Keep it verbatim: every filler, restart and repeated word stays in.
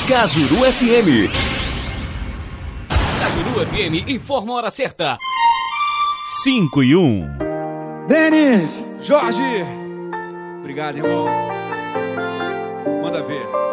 Cajuru F M. Cajuru F M informa a hora certa. cinco e um. Denis, Jorge. Obrigado, irmão. Manda ver.